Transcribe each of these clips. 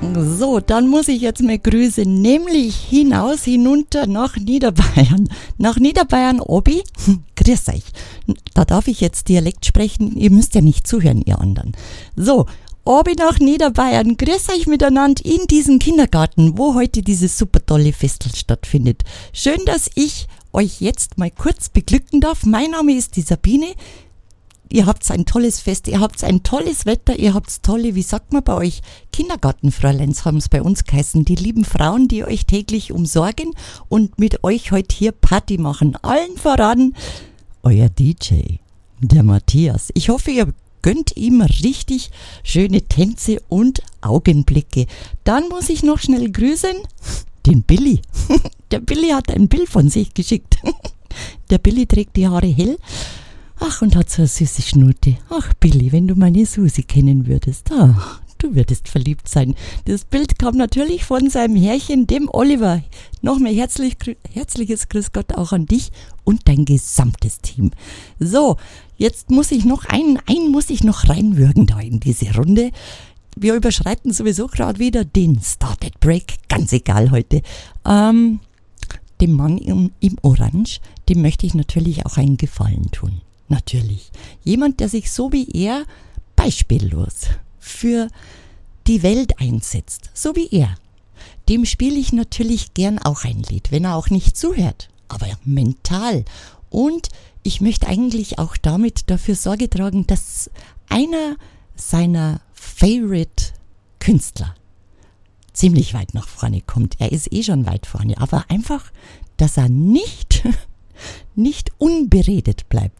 So, dann muss ich jetzt mal grüßen, nämlich hinunter nach Niederbayern. Nach Niederbayern, Obi. Grüß euch. Da darf ich jetzt Dialekt sprechen. Ihr müsst ja nicht zuhören, ihr anderen. So, Obi nach Niederbayern. Grüß euch miteinander in diesem Kindergarten, wo heute dieses super tolle Festel stattfindet. Schön, dass ich euch jetzt mal kurz beglücken darf. Mein Name ist die Sabine. Ihr habt ein tolles Fest, ihr habt ein tolles Wetter, ihr habt tolle, wie sagt man bei euch, Kindergartenfräuleins haben es bei uns geheißen, die lieben Frauen, die euch täglich umsorgen und mit euch heute hier Party machen. Allen voran euer DJ, der Matthias. Ich hoffe, ihr gönnt ihm richtig schöne Tänze und Augenblicke. Dann muss ich noch schnell grüßen den Billy. Der Billy hat ein Bild von sich geschickt. Der Billy trägt die Haare hell. Ach, und hat so eine süße Schnute. Ach, Billy, wenn du meine Susi kennen würdest. Ach, du würdest verliebt sein. Das Bild kam natürlich von seinem Herrchen, dem Oliver. Nochmal herzliches Grüß Gott auch an dich und dein gesamtes Team. So, jetzt muss ich noch einen muss ich noch reinwürgen da in diese Runde. Wir überschreiten sowieso gerade wieder den Started Break. Ganz egal heute. Dem Mann im Orange, dem möchte ich natürlich auch einen Gefallen tun. Natürlich. Jemand, der sich so wie er beispiellos für die Welt einsetzt. So wie er. Dem spiele ich natürlich gern auch ein Lied, wenn er auch nicht zuhört. Aber mental. Und ich möchte eigentlich auch damit dafür Sorge tragen, dass einer seiner Favorite Künstler ziemlich weit nach vorne kommt. Er ist schon weit vorne. Aber einfach, dass er nicht unberedet bleibt.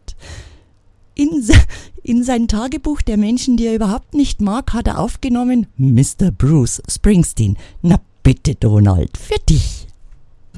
In sein Tagebuch der Menschen, die er überhaupt nicht mag, hat er aufgenommen, Mr. Bruce Springsteen. Na bitte, Donald, für dich.